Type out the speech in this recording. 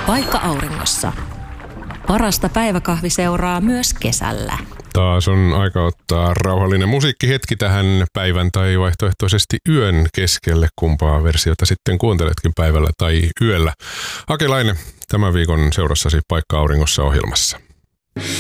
Paikka auringossa. Parasta päiväkahviseuraa myös kesällä. Taas on aika ottaa rauhallinen musiikkihetki tähän päivän tai vaihtoehtoisesti yön keskelle, kumpaa versiota sitten kuunteletkin päivällä tai yöllä. Ake Laine, tämän viikon seurassasi Paikka auringossa -ohjelmassa.